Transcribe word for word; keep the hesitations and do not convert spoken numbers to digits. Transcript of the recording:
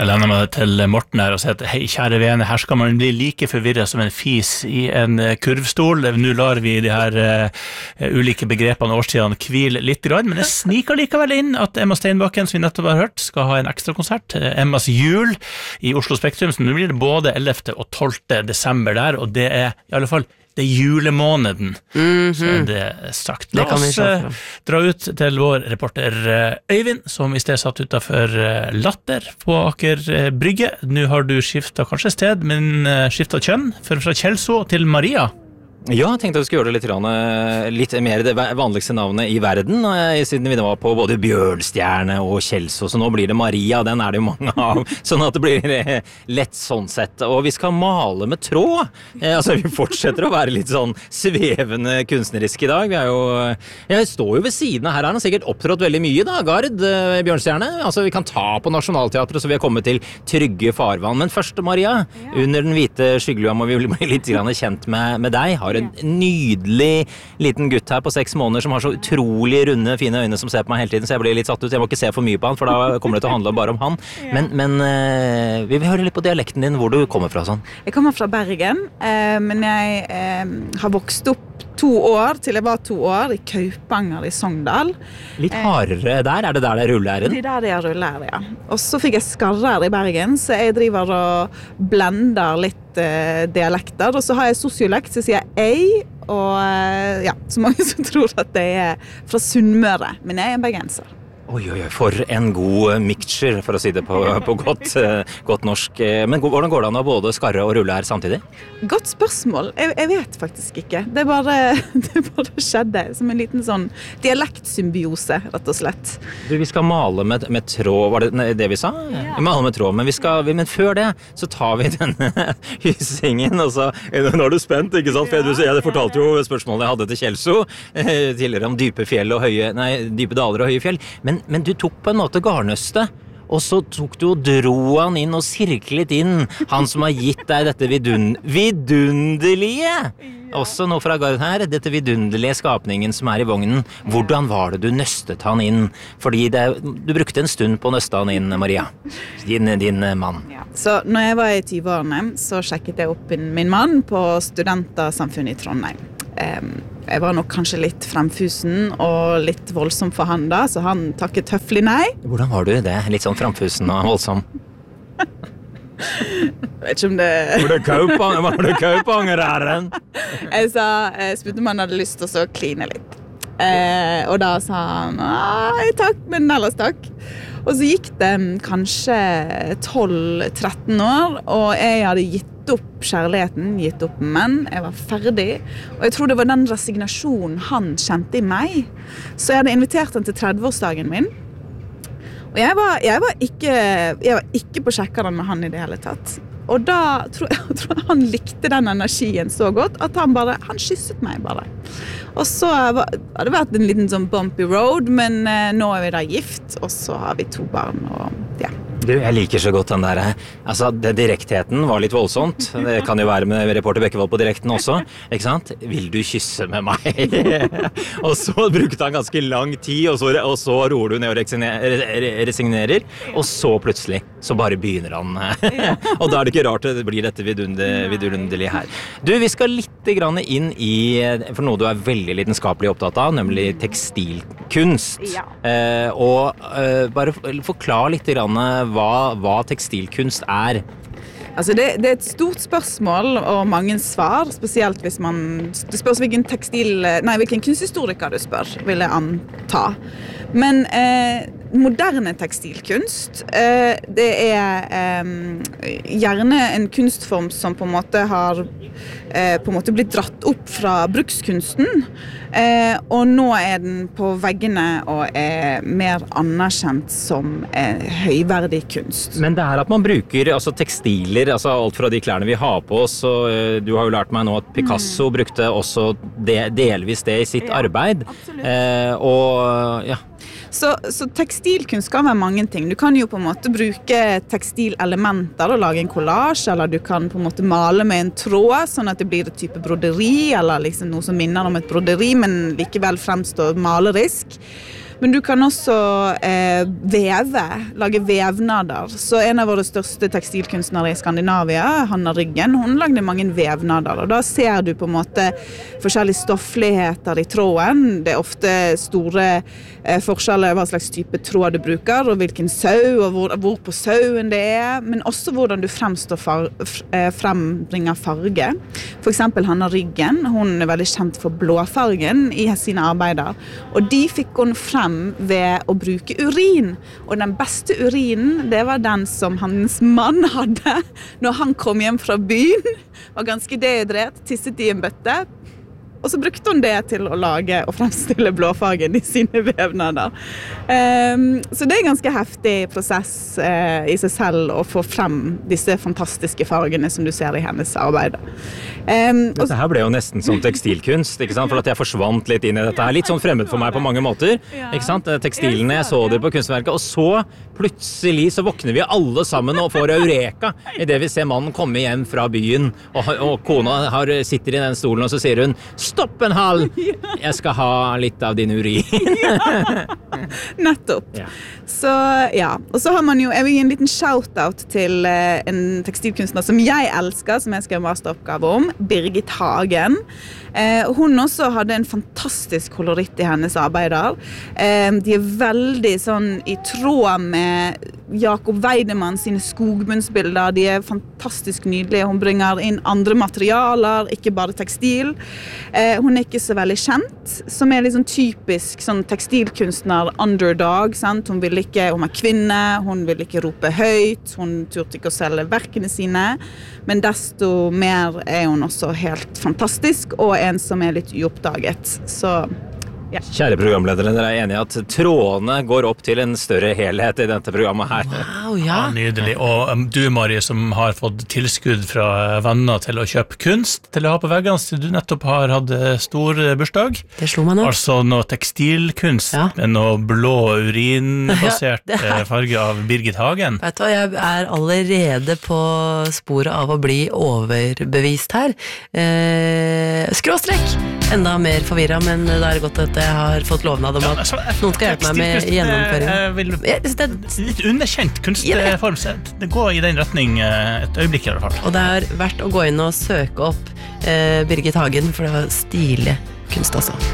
Jeg lander meg til Morten her og sier at hei, kjære vene, her skal man bli like forvirret som en fis i en kurvstol. Nå lar vi de her uh, ulike begrepene og årstidene hvile litt grann, men det sniker likevel inn at Emma Steinbakken, som vi nettopp har hørt, skal ha en ekstra konsert, Emmas jul i Oslo Spektrum, så nå blir det både ellevte og tolvte desember der, og det er i alle fall det er julemåneden, mm-hmm. så er det sagt. La oss uh, dra ut til vår reporter uh, Øyvind, som i sted satt utenfor uh, Latter på Aker uh, Brygge. Nå har du skiftet kanskje sted, men uh, skiftet kjønn, for fra Kjelså til Maria. Ja, jeg tenkte at vi skulle gjøre det litt, grann, litt mer det vanligste navnet i verden, siden vi var på både Bjørnstjerne og Kjelså, så nå blir det Maria, den er det jo mange av, sånn at det blir lett sånn sett. Og vi skal male med tråd, eh, altså vi fortsetter å være litt sånn svevende kunstneriske i dag. Vi er jo, jeg står jo ved siden av her, han har sikkert opptrådt veldig mye da, Gard, eh, Bjørnstjerne, altså vi kan ta på Nationaltheatret, så vi har kommet til trygge farvann. Men først, Maria, ja. Under den hvite skyggelua må vi bli litt grann kjent med, med deg. Har en nydelig liten gutt her på seks måneder som har så utrolig runde, fine øyne som ser på meg hele tiden, så jeg blir litt satt ut. Jeg må ikke se for mye på han, for da kommer det til å handle bare om han. Men, men uh, vi vil høre litt på dialekten din, hvor du kommer fra sånn. Jeg kommer fra Bergen, uh, men jeg uh, har vokst opp to år, til jeg var to år, i Kaupanger i Sogndal. Litt hardere der? Er det der det er rullæren? Det er der det er rullæren, ja. Og så fikk jeg skarrer i Bergen, så jeg driver og blender litt uh, dialekter, og så har jeg sosiolekt, så sier jeg ei, og uh, ja, så mange som tror at det er fra Sunnmøre, men jeg er en bergenser. Oi, oi, oi, for en god mixture, for å si det på, på godt, godt norsk. Men hvordan går det an å både skarre og rulle her samtidig? Godt spørsmål. Jeg, jeg vet faktisk ikke. Det bare, det bare skjedde som en liten sånn dialektsymbiose, rett og slett. Du, vi skal male med, med tråd, var det det vi sa? Ja. Vi maler med tråd, men, vi skal, men før det så tar vi denne hyssingen, og så, nå er du spent, ikke sant? For jeg, jeg fortalte jo spørsmålet jeg hadde til Kjelså, tidligere om dype fjell og høye, nei, dype daler og høye fjell, men Men du tok på en måte garnnøstet, og så tok du og dro han inn og sirklet inn, han som har gitt deg dette vidun vidunderlige, ja. Også nå fra Gard her, dette vidunderlige skapningen som er i vognen. Hvordan var det du nøstet han inn? Fordi det, du brukte en stund på å nøste han inn, Maria, din, din mann. Ja. Så når jeg var i tyve-årene, så sjekket jeg opp min mann på Studentersamfunnet i Trondheim. Um, jeg var nok kanskje litt fremfusen og litt voldsom for han da, så han takket tøffelig nei. Hvordan var du det? Litt sånn fremfusen og voldsom? Jeg vet ikke om det... Var det Kaupanger, var det Kaupangeræren? Jeg sa, jeg spurte om han hadde lyst til å kline litt. Eh, og da sa han, nei takk, men ellers takk. Og så gikk det kanskje tolv tretten år, og jeg hadde gitt opp kjærligheten, gitt opp menn, jeg var ferdig, og jeg tror det var den resignasjonen han kjente i meg. Så jeg hadde invitert han til tredve-årsdagen min, og jeg var, jeg var, ikke, jeg var ikke på sjekkeren med han i det hele tatt. Og da tror jeg, jeg tror han likte den energien så godt, at han bare, han kysset meg bare. Og så var, har det vært en liten sånn bumpy road, men eh, nå er vi da gift, og så har vi to barn, og ja. Du, jeg liker så godt den der, altså det, direktheten var litt voldsomt, det kan jo være med reporter Bekkevold på direkten også, ikke sant? Vil du kysse med meg? Og så brukte han ganske lang tid, og så, og så roer du ned og resignerer, resignerer, og så plutselig, så bare begynner han. Og da er det ikke rart det blir dette vidunderlige her. Du, vi skal litt grann inn i, for noe du er veldig lidenskapelig opptatt av, nemlig tekstilkunst. Ja. Eh, og eh, bare forklar litt grann Hva, hva tekstilkunst er? Altså det, det er et stort spørsmål og mange svar, spesielt hvis man det spørs hvilken tekstil, nei, hvilken kunsthistoriker du spør, vil jeg anta. Men eh, moderne tekstilkunst, eh, det er eh, gjerne en kunstform som på en måte har eh, på en måte blitt dratt opp fra brukskunsten, eh, og nå er den på veggene og er mer anerkjent som eh, høyverdig kunst. Men det er at man bruker altså, tekstiler, altså alt fra de klærne vi har på oss, og eh, du har jo lært meg nå at Picasso mm. brukte også de, delvis det i sitt ja, arbeid. Eh, og ja, Så, så tekstilkunst kan være mange ting. Du kan jo på en måte bruke tekstilelementer og lage en collage, eller du kan på en måte male med en tråd, sånn at det blir et type broderi, eller liksom noe som minner om et broderi, men likevel fremstår malerisk. Men du kan også eh, veve, lage vevnader. Så en av våre største tekstilkunstnere i Skandinavia, Hanna Ryggen, hun lagde mange vevnader, og da ser du på en måte forskjellige stoffligheter i tråden. Det er ofte store eh, forskjeller hva slags type tråd du bruker, og hvilken sau, og hvor, hvor på sauen det er, men også hvordan du fremstår far, frembringer farge. For eksempel Hanna Ryggen, hun er veldig kjent for blåfargen i sine arbeider, og de fikk hun frem ved å bruke urin, og den beste urinen, det var den som hans mann hadde når han kom hjem fra byen, var ganske dehydrert, tisset i en bøtte, og så brukte hun det til å lage og fremstille blåfargen i sine vevnader. Um, så det er en ganske heftig prosess uh, i seg selv å få frem disse fantastiske fargene som du ser i hennes arbeid. Um, dette her ble jo nesten som tekstilkunst, ikke sant? For at jeg forsvant litt inn i dette her. Litt sånn fremmed for meg på mange måter, ikke sant? Tekstilene, jeg så det på kunstverket, og så plutselig så våkner vi alle sammen og får eureka i det vi ser mannen komme hjem fra byen, og, og kona har, sitter i den stolen, og så sier hun stopp en hal, jeg skal ha litt av din urin. Nettopp. Ja. Så ja, og så har man jo, jeg vil gi en liten shout-out til eh, en tekstilkunstner som jeg elsker, som jeg skrev masteroppgave om, Birgit Hagen. Eh, hun også hadde en fantastisk koloritt i hennes arbeider. Eh, de er veldig sånn i tråd med Jakob Weidemann sine skogbunnsbilder. De er fantastisk nydelige. Hun bringer inn andre materialer, ikke bare tekstil. Eh, hun er ikke så veldig kjent, som er liksom typisk sånn tekstilkunstner underdog, sant? Hun vil ikke, hun er kvinne, hun vil ikke rope høyt, hun turte ikke å selge verkene sine, men desto mer er hun også helt fantastisk, og en som er litt uoppdaget. Så ja. Kjære programledere, dere er enige at trådene går opp til en større helhet i dette programmet her. Wow, ja. Ja, nydelig. Og um, du, Marie, som har fått tilskudd fra venner til å kjøpe kunst til å ha på veggene, så du nettopp har hatt stor bursdag. Det slo meg nå. Altså noe tekstilkunst, ja. Med noe blå urinbasert ja, farge av Birgit Hagen. Vet du hva, jeg er allerede på sporet av å bli overbevist her. Eh, skråstrekk! Enda mer forvirret, men det er godt at jeg har fått lovnad om at ja, altså, noen skal hjelpe meg med gjennomføring. Det er litt underkjent kunstform, så det går i den retning et øyeblikk i hvert fall. Og det er verdt å gå inn og søke opp eh, Birgit Hagen, for det var stilig kunst altså.